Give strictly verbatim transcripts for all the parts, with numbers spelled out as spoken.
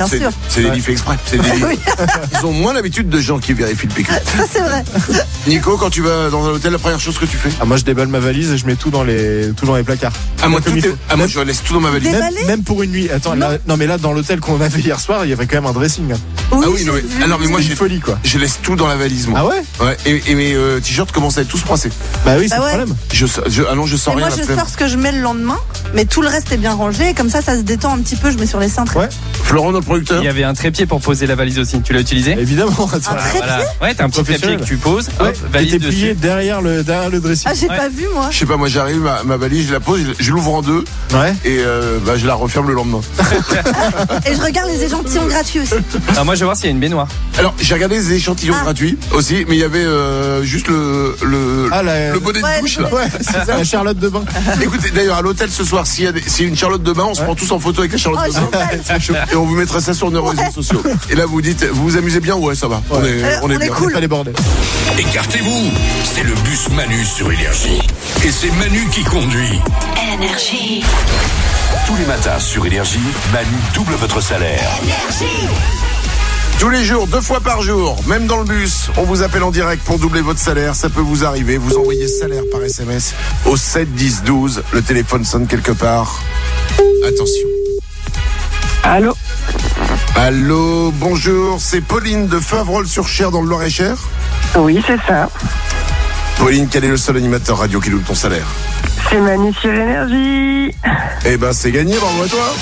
bien c'est, sûr. C'est des lits faits exprès. C'est des lits. Oui. Ils ont moins l'habitude de gens qui vérifient le P Q. Ça, c'est vrai. Nico, quand tu vas dans un hôtel, la première chose que tu fais? Ah, moi je déballe ma valise et je mets tout dans les, tout dans les placards. Ah, moi, Comme tout il est- faut. ah, moi je laisse tout dans ma valise. Des- Même, Déballé même pour une nuit. Attends, Non. là- non mais là dans l'hôtel qu'on avait hier soir, il y avait quand même un dressing. hein. Oui, Ah oui, j'ai non, mais- vu. ah non, mais moi C'est j'ai une folie quoi. Je laisse tout dans la valise, moi. Ah ouais? Ouais, et, et mes euh, t-shirts commencent à être tous froissés. Bah oui, c'est Bah le ouais. problème. Je, je, ah non, je sens Et rien. moi, la je flemme. sors ce que je mets le lendemain, mais tout le reste est bien rangé. Et comme ça, ça se détend un petit peu. Je mets sur les cintres. Ouais. Florent, notre producteur. Il y avait un trépied pour poser la valise aussi. Tu l'as utilisé? Évidemment. Attends. Un trépied Voilà. Ouais, t'as un petit trépied Professionnel. que tu poses. Ouais, Hop, qui valise était plié dessus. derrière le, derrière le dressing. Ah, j'ai Ouais. pas vu, moi. Je sais pas, moi j'arrive, ma, ma valise, je la pose, je, je l'ouvre en deux Ouais. et euh, bah, je la referme le lendemain. Et je regarde les échantillons gratuits aussi. Alors moi je vais voir s'il y a une baignoire. Alors j'ai regardé les échantillons Ah. gratuits aussi, mais il y avait euh, juste le, le, Ah, la- le bonnet Ouais, de douche le là. Ouais, c'est ça, la Charlotte de bain. Écoutez, d'ailleurs à l'hôtel ce soir, s'il y a, des- s'il y a une Charlotte de bain, on se prend tous en photo avec la Charlotte Oh, de bain. génial. Et on vous mettra ça sur nos réseaux Ouais. sociaux. Et là vous dites, vous vous amusez bien? Ouais, ça va. On est, Euh, on est on est bien. cool. Pas les bordels. Écartez-vous, c'est le bus Manu sur Énergie. Et c'est Manu qui conduit. Énergie. Tous les matins sur Énergie, Manu double votre salaire. Tous les jours, deux fois par jour, même dans le bus, on vous appelle en direct pour doubler votre salaire. Ça peut vous arriver. Vous envoyez salaire par S M S au sept dix douze. Le téléphone sonne quelque part. Attention. Allô? Allô, bonjour. C'est Pauline de Favrol-sur-Cher dans le Loir-et-Cher. Oui, c'est ça. Pauline, quel est le seul animateur radio qui double ton salaire? C'est Manu sur Énergie. Eh ben, c'est gagné. Bravo à toi.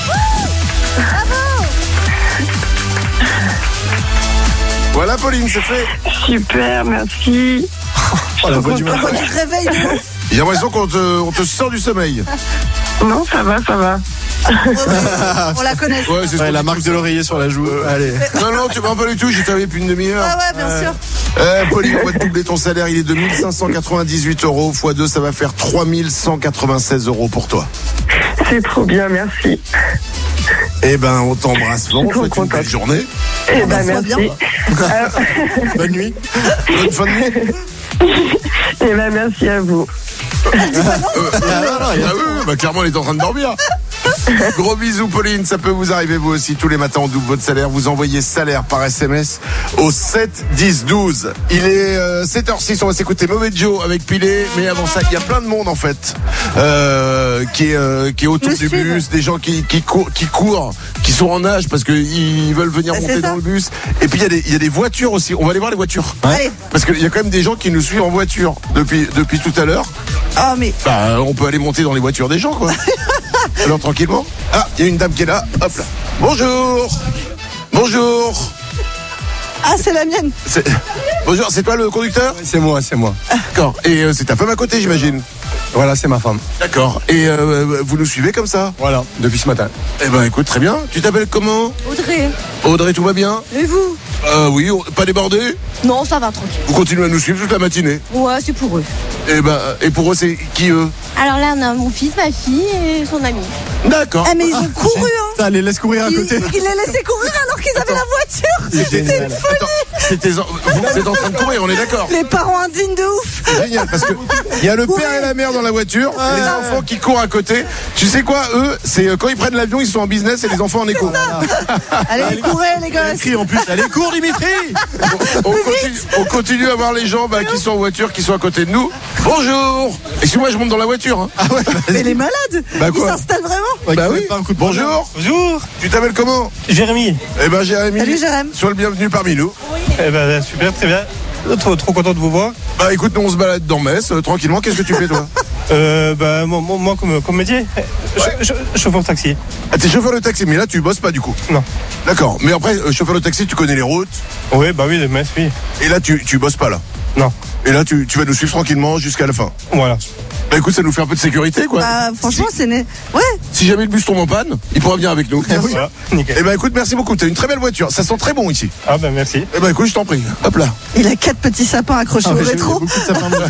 Voilà, Pauline, c'est fait. Super, merci. Oh, la voix du La matin. voix du réveil de ouf. J'ai l'impression qu'on te, on te sort du sommeil. Non, ça va, ça va. Ouais, ouais, on la connaît. Ouais, c'est ce Ouais, qu'on la dit marque tous. de l'oreiller sur la joue. Allez. Non, non, tu m'en pas du tout. J'ai travaillé depuis une demi-heure. Ah ouais, bien sûr. Euh, Pauline, on va te doubler ton salaire. Il est de mille cinq cent quatre-vingt-dix-huit euros. fois deux, ça va faire trois mille cent quatre-vingt-seize euros pour toi. C'est trop bien, merci. Eh ben, on t'embrasse. On Je suis trop souhaite une belle contente. journée. Eh ben, bah, soit merci. bien. Alors, Bonne nuit. Bonne fin de nuit. eh ben, merci à vous. Euh, ah oui, oui, bah clairement, elle est en train de dormir. Gros bisous, Pauline. Ça peut vous arriver, vous aussi. Tous les matins, on double votre salaire. Vous envoyez salaire par S M S au sept dix douze. Il est euh, sept heures six. On va s'écouter Mauvais Joe avec Pilé. Mais avant ça, il y a plein de monde, en fait, euh, qui, est, euh, qui est autour Le du suivent. bus. Des gens qui, qui, courent, qui courent, qui sont en nage parce qu'ils veulent venir Bah, c'est monter ça. dans le bus. Et puis, il y, a des- il y a des voitures aussi. On va aller voir les voitures. Allez. Parce qu'il y a quand même des gens qui nous suivent en voiture depuis, depuis tout à l'heure. Oh, mais. Bah, on peut aller monter dans les voitures des gens, quoi. Alors, tranquillement. Ah, il y a une dame qui est là. Hop là. Bonjour. Bonjour. Ah, c'est la mienne. C'est- Bonjour, c'est toi le conducteur? C'est moi, c'est moi. D'accord. Et euh, c'est ta femme à côté, j'imagine? Voilà, c'est ma femme. D'accord. Et euh, vous nous suivez comme ça? Voilà, depuis ce matin. Eh ben, écoute, très bien. Tu t'appelles comment? Audrey. Audrey, tout va bien? Et vous? Euh, oui, on- pas débordé? Non, ça va, tranquille. Vous continuez à nous suivre toute la matinée? Ouais, c'est pour eux. Et ben, et pour eux, c'est qui eux? Alors là, on a mon fils, ma fille et son ami. D'accord. Eh, mais ils ont couru, hein. Putain, allez, laisse courir à Ils, côté. ils les laissaient courir alors qu'ils avaient la voiture. C'était une folie. C'était, vous êtes en train de courir, on est d'accord? Les parents indignes de ouf. C'est génial parce que il y a le père et la mère dans la voiture, et les enfants qui courent à côté. Tu sais quoi, eux, c'est euh, quand ils prennent l'avion, ils sont en business et les enfants en écho. Allez, courez, les gosses. Crie en plus. Allez, cours, Dimitri. On continue, on continue à voir les gens bah, qui sont en voiture, qui sont à côté de nous. Bonjour. Excuse-moi, je monte dans la voiture. Hein. Ah ouais. Mais les malades. Bah, Ils quoi s'installent vraiment. Bah oui. Pas un coup de Bonjour. Bonjour, Tu t'appelles comment? Jérémy. Eh ben Jérémy. Salut, Jérém. Sois le bienvenu parmi nous. Eh ben, super, très bien. Trop, trop content de vous voir. Bah écoute, nous on se balade dans Metz, euh, tranquillement. Qu'est-ce que tu fais toi? Euh, bah, moi, moi, moi, comme, comme métier, je- je- chauffeur taxi. Ah, t'es chauffeur de taxi, mais là tu bosses pas du coup. Non. D'accord. Mais après, euh, chauffeur de taxi, tu connais les routes. Oui, bah oui, de Metz, oui. Et là tu, tu bosses pas là. Non. Et là tu, tu vas nous suivre tranquillement jusqu'à la fin. Voilà. Bah écoute, ça nous fait un peu de sécurité quoi. Bah, franchement, c'est né. Ouais. Si jamais le bus tombe en panne, il pourra venir avec nous. Voilà, nickel. Eh ben écoute, merci beaucoup. T'as une très belle voiture. Ça sent très bon ici. Ah, ben, merci. Eh ben écoute, je t'en prie. Hop là. Il a quatre petits sapins accrochés Ah, au mais j'ai- il y a rétro. beaucoup de sapins de-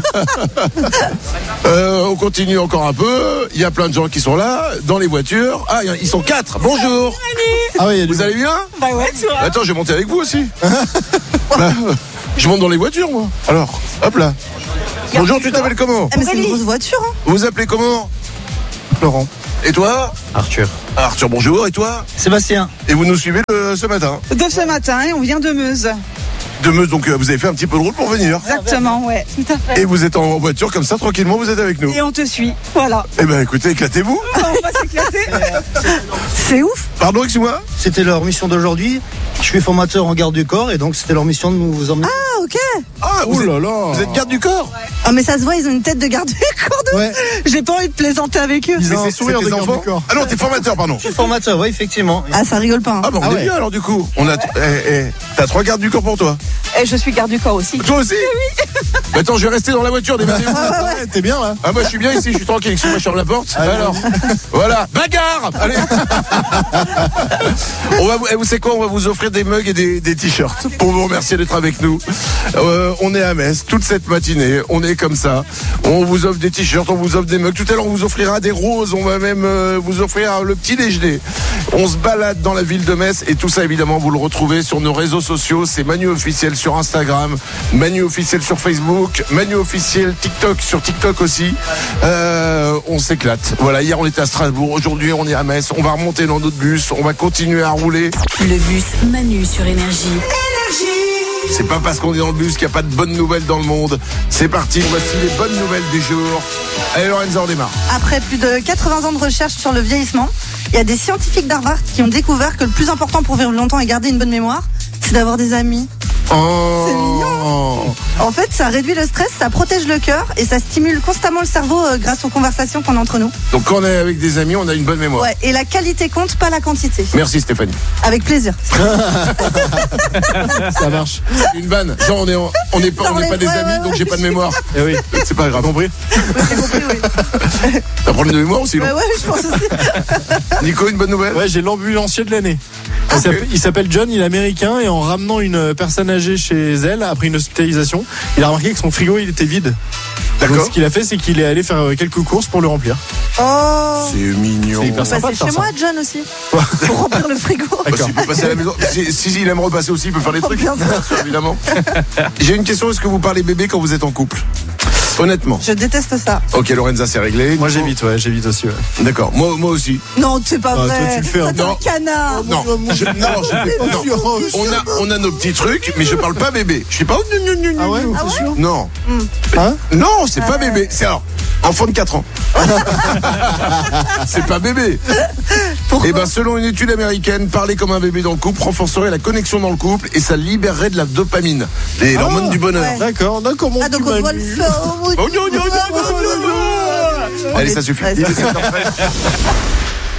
Euh, on continue encore un peu. Il y a plein de gens qui sont là dans les voitures. Ah, ils sont quatre. Bonjour. Ah ouais, il y a du Vous allez bien? Bah ouais, tu vois. Attends, je vais monter avec vous aussi. Bah, euh, je monte dans les voitures, moi. Alors, hop là. Bonjour, tu t'appelles comment? Eh, mais c'est une grosse voiture, hein. Vous vous appelez comment? Laurent. Et toi? Arthur. Arthur, bonjour. Et toi? Sébastien. Et vous nous suivez le- ce matin? De ce matin, et on vient de Meuse. De Meuse, donc euh, vous avez fait un petit peu de route pour venir. Exactement, ouais, tout à fait. Et vous êtes en voiture comme ça, tranquillement, vous êtes avec nous. Et on te suit, voilà. Eh ben écoutez, éclatez-vous. On va s'éclater. C'est ouf. Pardon, excuse-moi. C'était leur mission d'aujourd'hui. Je suis formateur en garde du corps et donc c'était leur mission de nous emmener. Ah, ok. Ah, vous, Oh êtes, là là. vous êtes garde du corps? Ah, mais ça se voit, ils ont une tête de garde du corps. de- Ouais. J'ai pas envie de plaisanter avec eux. Ils Mais ont un c'est- sourire c'est de tes garde enfants? du corps. Ah non, t'es formateur, pardon. Je suis formateur, oui, effectivement. Ah, ça rigole pas. hein. Ah bah on Ah est ouais. bien alors du coup. On a, eh, eh, t'as trois gardes du corps pour toi. Et je suis garde du corps aussi. Toi aussi? Oui. Attends, je vais rester dans la voiture, démarrez-vous. Ouais, t'es bien là. Ah moi je suis bien ici, je suis tranquille. Excuse-moi, je ferme la porte. Alors, voilà, bagarre. Allez. On va, vous, eh, vous savez quoi? On va vous offrir des mugs et des, des t-shirts pour vous remercier d'être avec nous. Euh, on est à Metz toute cette matinée. On est comme ça. On vous offre des t-shirts, on vous offre des mugs. Tout à l'heure, on vous offrira des roses. On va même euh, vous offrir le petit déjeuner. On se balade dans la ville de Metz et tout ça, évidemment, vous le retrouvez sur nos réseaux sociaux. C'est Manu officiel sur Instagram, Manu officiel sur Facebook, Manu officiel TikTok sur TikTok aussi. Euh, on s'éclate. Voilà, hier on était à Strasbourg, aujourd'hui on est à Metz. On va remonter dans notre bus, on va continuer à rouler. Le bus Manu sur Énergie. C'est pas parce qu'on est dans le bus qu'il n'y a pas de bonnes nouvelles dans le monde. C'est parti, voici les bonnes nouvelles du jour. Allez Lorenza, on démarre. Après plus de quatre-vingts ans de recherche sur le vieillissement, il y a des scientifiques d'Harvard qui ont découvert que le plus important pour vivre longtemps et garder une bonne mémoire, c'est d'avoir des amis. Oh. C'est mignon. En fait, ça réduit le stress, ça protège le cœur et ça stimule constamment le cerveau euh, grâce aux conversations qu'on a entre nous. Donc quand on est avec des amis, on a une bonne mémoire. Ouais, et la qualité compte, pas la quantité. Merci Stéphanie. Avec plaisir. Ça marche. C'est une vanne. Genre on est, en- on est pas, on Non, n'est pas mais des ouais, amis, ouais, donc ouais. j'ai pas de mémoire. Eh oui. C'est pas grave. Compris. J'ai compris, oui. T'as un problème de mémoire aussi, non Ouais, ouais, je pense aussi. Nico, une bonne nouvelle? Ouais, j'ai l'ambulancier de l'année. Il Ok. s'appelle- Il s'appelle John, il est américain et en ramenant une personne âgée chez elle après une hospitalisation, il a remarqué que son frigo il était vide. Donc D'accord. ce qu'il a fait, c'est qu'il est allé faire quelques courses pour le remplir. Oh. C'est mignon. C'est hyper Bah, sympa c'est de faire chez ça. moi, John aussi. Pour remplir le frigo. Bah, s'il peut passer à la maison. Si, si, si, il aime repasser aussi, il peut faire des trucs. Bien sûr. Évidemment. J'ai une question, est-ce que vous parlez bébé quand vous êtes en couple? Honnêtement. Je déteste ça. Ok, Lorenza, c'est réglé. Moi j'évite, ouais, j'évite aussi. Ouais. D'accord, moi, moi aussi. Non, c'est pas Ah, vrai. toi, tu le fais, Toi, hein. t'es un Non. canard. Non, je, non, je fais pas. Non. On a, on a nos petits trucs, mais je parle pas bébé. Je suis pas. Ah ouais, Ah t'es ouais sûr? Non. Hein? Non, c'est pas bébé. C'est alors, enfant de quatre ans. C'est pas bébé. Pourquoi Eh ben, selon une étude américaine, parler comme un bébé dans le couple renforcerait la connexion dans le couple et ça libérerait de la dopamine, les l'hormone du bonheur. ouais. D'accord, d'accord, mon Ah, donc petit on doit le Manu. faire. Oh, non, non, non, non, non, non. Allez, ça suffit. Ouais, Il est ça- sept heures treize.